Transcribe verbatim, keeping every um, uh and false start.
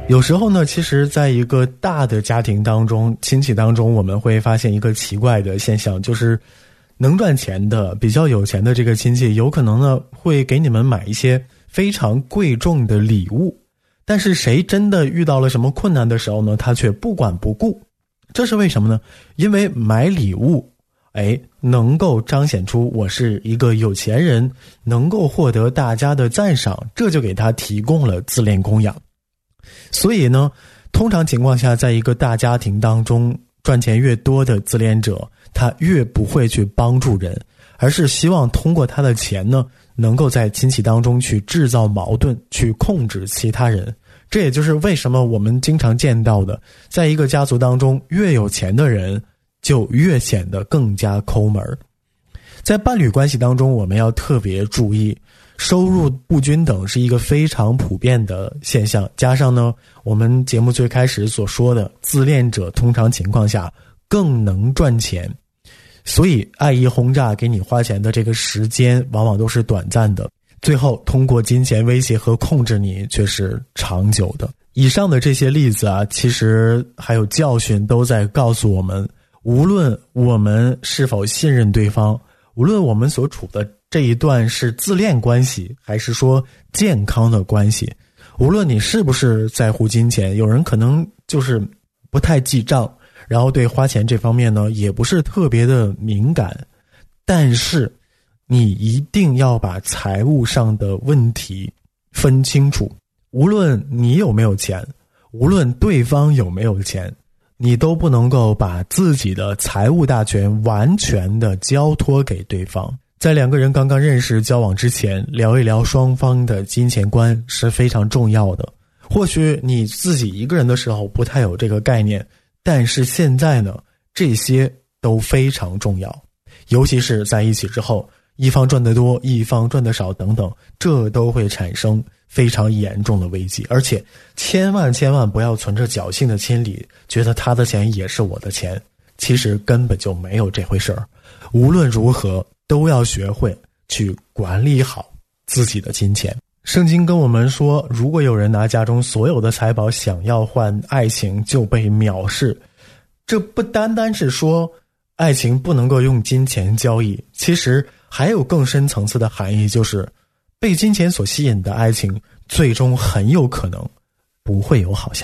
有时候呢，其实在一个大的家庭当中，亲戚当中，我们会发现一个奇怪的现象，就是能赚钱的比较有钱的这个亲戚，有可能呢会给你们买一些非常贵重的礼物，但是谁真的遇到了什么困难的时候呢，他却不管不顾。这是为什么呢？因为买礼物哎，能够彰显出我是一个有钱人，能够获得大家的赞赏，这就给他提供了自恋供养。所以呢，通常情况下，在一个大家庭当中，赚钱越多的自恋者，他越不会去帮助人，而是希望通过他的钱呢，能够在亲戚当中去制造矛盾，去控制其他人。这也就是为什么我们经常见到的，在一个家族当中，越有钱的人就越显得更加抠门。在伴侣关系当中，我们要特别注意，收入不均等是一个非常普遍的现象，加上呢，我们节目最开始所说的，自恋者通常情况下更能赚钱，所以爱意轰炸给你花钱的这个时间往往都是短暂的，最后通过金钱威胁和控制你却是长久的。以上的这些例子啊，其实还有教训都在告诉我们，无论我们是否信任对方，无论我们所处的这一段是自恋关系还是说健康的关系，无论你是不是在乎金钱，有人可能就是不太记账，然后对花钱这方面呢也不是特别的敏感，但是你一定要把财务上的问题分清楚。无论你有没有钱，无论对方有没有钱，你都不能够把自己的财务大权完全的交托给对方。在两个人刚刚认识交往之前，聊一聊双方的金钱观是非常重要的。或许你自己一个人的时候不太有这个概念，但是现在呢，这些都非常重要。尤其是在一起之后，一方赚得多，一方赚得少等等，这都会产生非常严重的危机。而且千万千万不要存着侥幸的心理，觉得他的钱也是我的钱，其实根本就没有这回事儿。无论如何都要学会去管理好自己的金钱。圣经跟我们说，如果有人拿家中所有的财宝想要换爱情，就被藐视。这不单单是说爱情不能够用金钱交易，其实还有更深层次的含义，就是被金钱所吸引的爱情最终很有可能不会有好下场。